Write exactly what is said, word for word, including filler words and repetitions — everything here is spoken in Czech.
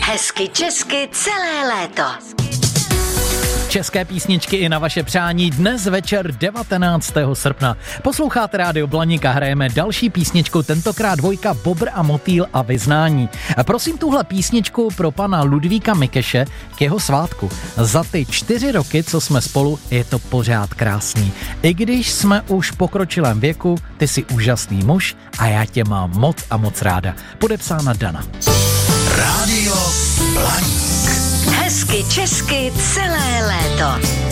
Hezky česky celé léto. České písničky i na vaše přání dnes večer devatenáctého srpna. Posloucháte Rádio Blaník a hrajeme další písničku, tentokrát dvojka Bobr a motýl a vyznání. Prosím tuhle písničku pro pana Ludvíka Mikeše k jeho svátku. Za ty čtyři roky, co jsme spolu, je to pořád krásný. I když jsme už v pokročilém věku, ty jsi úžasný muž a já tě mám moc a moc ráda. Podepsána Dana. Rádio Blaník. Hezky česky celé léto.